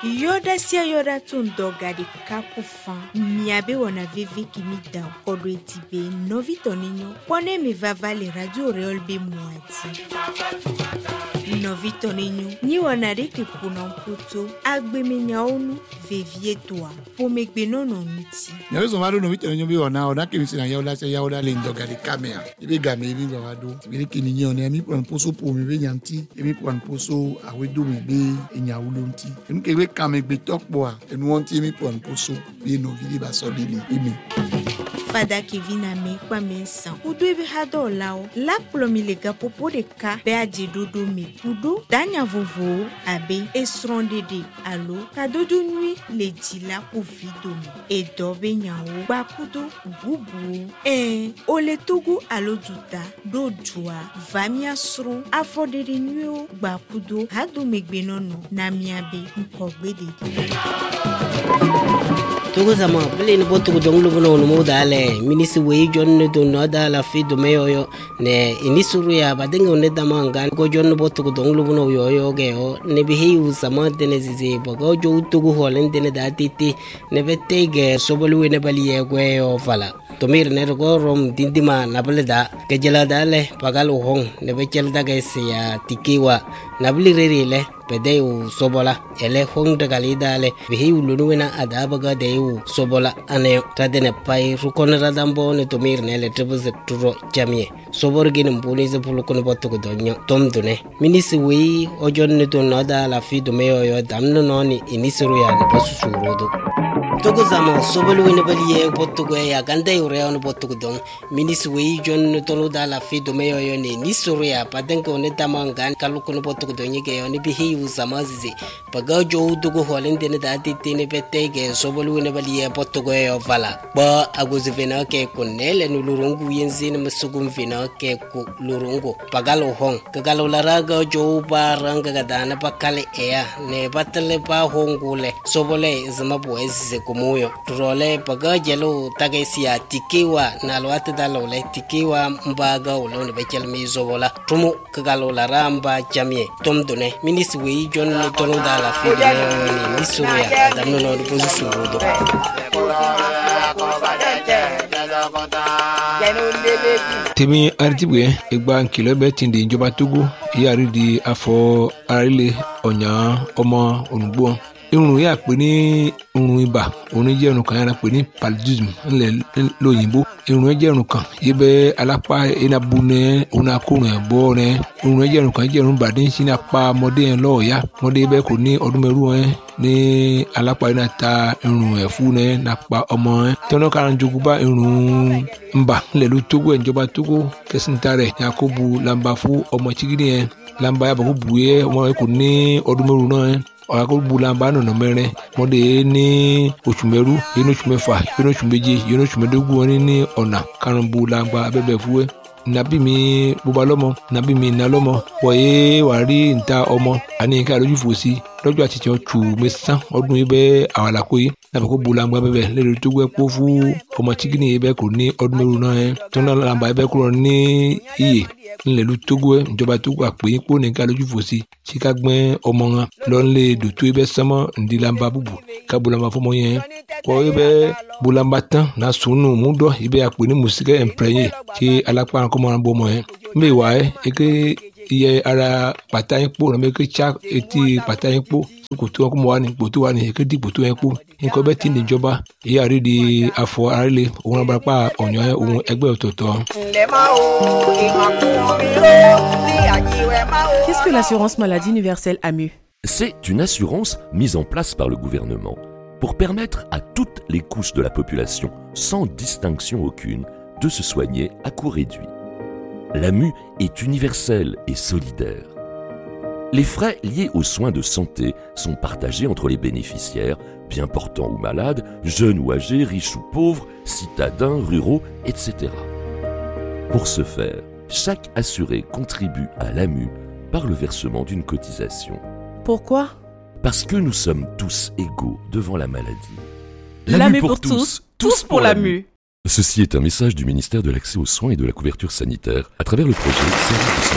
Yoda sia yoda tundoga de kakufan. Miabe wana veve kimi dan kodo etibe novi toninyo. Pone mi vavale radio reolbe muati. Novi toninyo. Ni wana reki punan puto. Agbe menyaonu vevie toa. Pomegbe nono miti. Nyawe somado novi toninyo bi ona kimi sina yoda sia yoda lindoga de kamea. Ibe game ibi wado. Ibe kini nyone mi pon poso po mi be nyanti. Ibi pon poso awedo mi be enyawulonti. Emi kebe kamegbe tokboa. Enu wonti mi pon poso bi no vidi ba so dili imi. Fada Kevin me kwa mensan. Udo ebe hado lao. La plomi lega popo de ka. Be aje dodo me. Udo danya vovo abe esronde de alo. Kadodo nui le dila pou vido me. E dobe nyawo. Bakudo bubu. Ole togo alo duta. Do jua. Vamia sron. Afode de nuyo. Bakudo hado megbenono. Namiabe mkogbe de. Togo sama pele ni boto donglu bono no modale minisi we jonne do noda la fi do meyo ne inisuru ya badenga ne damanga ko jonne boto donglu bono yo ge o ne bi hiu sama dene zize bogo jo togo holen dene da titi ne betege sobolu ne bali ye gwe o fala to mir ne go rom dindima na baleda ke jela dale pagalu hong ne be chel daga ya tikiwa na bili rele pede u sobola ele hong daga lidale bi hiu lunuena adabaga de sobola ane tadene pai rukona radambo ne tomir ne le trebuse turo jamie sobor gine mbuni ze pulukone botto ko donyo tomdune minisi wi ojon ne to noda la fi do meyo yo damno noni inisuru ya ne basu surodo togo zamo sobolu ne baliye botto go ya gande ure on botto ko don minisi wi jon ne to noda la fi do meyo yo ne nisuru ya padenko ne tamangan kalukone botto ko donye ge oni bi hiu zamazize pagajo dugo holende ne dati tene petege sobolu ne baliye botto go yo vala ba aguzivena ke kunele nulurungu yenzine masugum vina ke ku lurungu pagalo hong kagalo laraga jo baranga gadana pakale ea ne batale pa hongule sobole zamabu eze kumuyo trole pagajelo tagesia tikiwa na lwate dalole tikiwa mbaga ulone bekel mizobola tumu kagalo laramba jamie tomdone minisi we jon tono dala fide ni misuya damno no position rodo temi artibwe egba nkile be tindi njoba Togo yari di afọ arile onya ọmọ onugbo irun ya pè ní irun ibà òun jẹ́ irun kan yàrá pè ní paludism ńlẹ̀ lóyìnbó irun jẹ́ irun kan yíbẹ̀ alápá enabu nẹ òun akórun ẹ̀ bọ́ nẹ irun jẹ́ irun kan jẹ́ irun bàdé ń sin apá ọmọdé yẹn lọ́ọ̀ọ́yá ọmọdé bẹ́ẹ̀ kò ní ọdún mẹ́rù ẹ̀ ní alápá yẹn ta irun ẹ̀ fún ẹ̀ nàpa ọmọ ẹ̀ tọ́nà kan jogun bá irun ńbà ńlẹ̀ ló Togo ẹ̀ ìjọba Togo kẹsìntà rẹ̀ yakubu lamba fún ọmọ chigidi yẹn lamba yàbọ̀ kó bu yẹ ọmọ yẹn kò ní ọdún mẹ́rù náà ẹ̀ ọ̀rọ̀ bulamba nọ̀nà mẹ́rin mọ́dé ní oṣù mẹ́rú yẹn ní oṣù mẹ́fà yẹn ní oṣù méje yẹn ní oṣù mẹ́dógún wọn ní ọ̀nà karùn-ún bulamba abẹ́bẹ̀ fúwẹ́ nabi mi bóba lọ́mọ nabi mi iná lọ́mọ wọ̀nyé wà rí níta ọmọ àní ká lójú fò sí lọ́jọ́ àti tiẹ̀ tù mẹ́sàn ọdún yìí bẹ́ àwọn àlàkó yìí nàbẹ̀ kó bulamba bẹ́bẹ̀ lẹ́rìí tó gbẹ́ pọ́ fún ọmọ chikini yìí bẹ́ kò ní ọdún mẹ́rù náà yẹn tọ́nà làǹbà yìí bẹ́ kúrò ní iye ńlẹ̀lú Togo ẹ̀ ìjọba Togo àpè yín kó nìkan lójú fò sí tí ká gbẹ́ ọmọ wọn lọ́nlé dòtó ibẹ̀ sánmọ́ ndílamba búbu ká bulamba fọmọ yẹn kọ́ ibẹ̀ bulamba tán na sùnù múdọ̀ ibẹ̀ àpè ní mùsíkẹ́ ẹ̀mpẹ́yẹ tí alápá kọ́mọ́ bọ́ ọmọ yẹn mbẹ́ wà ẹ́ eke iye ara pàtà yín kpó nàbẹ́ eke tsa etí pàtà yín kpó kòtò wọn kó mọ wà ní kòtò wà ní eke di kòtò yẹn kpó nǹkan bẹ́ẹ̀ tí ní ìjọba èyí àrídi afọ arílẹ̀ òun abarapá ọ̀yàn òun ẹgbẹ́ ọ̀tọ̀ọ̀tọ̀. Qu'est-ce que l'assurance maladie universelle AMU? C'est une assurance mise en place par le gouvernement pour permettre à toutes les couches de la population, sans distinction aucune, de se soigner à coût réduit. L'AMU est universelle et solidaire. Les frais liés aux soins de santé sont partagés entre les bénéficiaires, bien portants ou malades, jeunes ou âgés, riches ou pauvres, citadins, ruraux, etc. Pour ce faire, chaque assuré contribue à l'AMU par le versement d'une cotisation. Pourquoi? Parce que nous sommes tous égaux devant la maladie. L'AMU pour tous, tous pour l'AMU. Ceci est un message du ministère de l'Accès aux soins et de la couverture sanitaire à travers le projet Service de santé.